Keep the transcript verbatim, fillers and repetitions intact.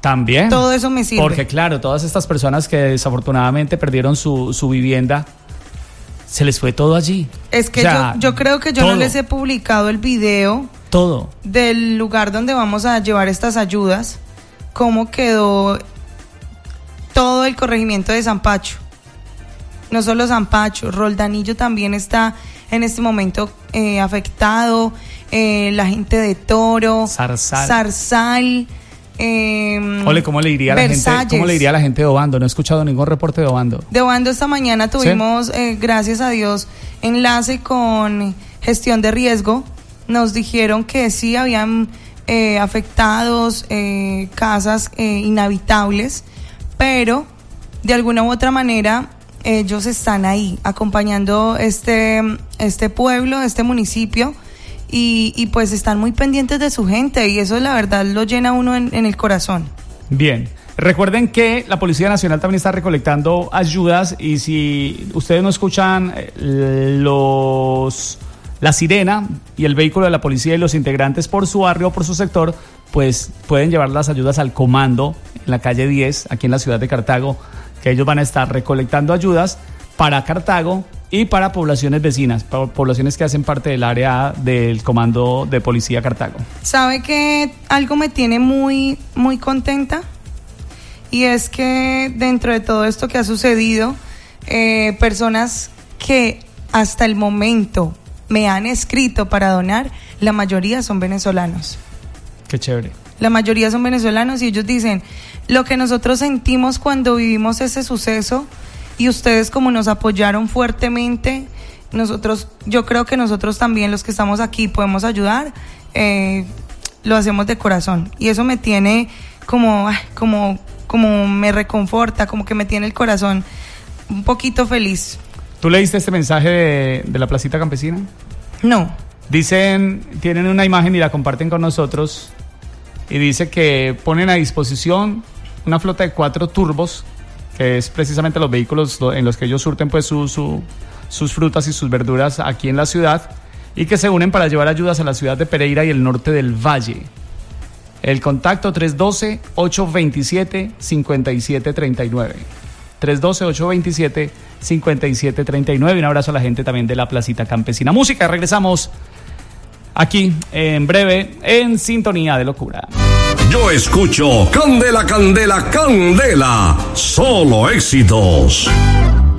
También. Todo eso me sirve. Porque claro, todas estas personas que desafortunadamente perdieron su, su vivienda, se les fue todo allí. Es que o sea, yo, yo creo que yo todo. no les he publicado el video Todo. del lugar donde vamos a llevar estas ayudas, cómo quedó todo el corregimiento de San Pacho. No solo San Pacho, Roldanillo también está en este momento eh, afectado, eh, la gente de Toro, Zarzal. Zarzal, eh, Ole, ¿cómo le diría a la gente? ¿Cómo le diría a la gente de Obando? No he escuchado ningún reporte de Obando. De Obando esta mañana tuvimos, ¿sí? eh, gracias a Dios, enlace con gestión de riesgo. Nos dijeron que sí habían eh, afectados, eh, casas eh, inhabitables, pero de alguna u otra manera ellos están ahí acompañando este, este pueblo, este municipio, y, y pues están muy pendientes de su gente, y eso la verdad lo llena a uno en, en el corazón. Bien, recuerden que la Policía Nacional también está recolectando ayudas, y si ustedes no escuchan los la sirena y el vehículo de la policía y los integrantes por su barrio o por su sector, pues pueden llevar las ayudas al comando en la calle diez, aquí en la ciudad de Cartago, que ellos van a estar recolectando ayudas para Cartago y para poblaciones vecinas, para poblaciones que hacen parte del área del Comando de Policía Cartago. ¿Sabe que algo me tiene muy, muy contenta? Y es que dentro de todo esto que ha sucedido, eh, personas que hasta el momento me han escrito para donar, la mayoría son venezolanos. Qué chévere. La mayoría son venezolanos y ellos dicen, lo que nosotros sentimos cuando vivimos ese suceso, y ustedes como nos apoyaron fuertemente, nosotros, yo creo que nosotros también, los que estamos aquí, podemos ayudar, eh, lo hacemos de corazón. Y eso me tiene como, como, como me reconforta, como que me tiene el corazón un poquito feliz. ¿Tú leíste este mensaje de, de la Placita Campesina? No. Dicen, tienen una imagen y la comparten con nosotros, y dice que ponen a disposición una flota de cuatro turbos, que es precisamente los vehículos en los que ellos surten pues su, su, sus frutas y sus verduras aquí en la ciudad, y que se unen para llevar ayudas a la ciudad de Pereira y el norte del Valle. El contacto tres uno dos, ocho dos siete, cinco siete tres nueve. tres uno dos, ocho dos siete, cinco siete tres nueve. Un abrazo a la gente también de la Placita Campesina. Música, regresamos aquí en breve en Sintonía de Locura. Yo escucho Candela, Candela, Candela, solo éxitos.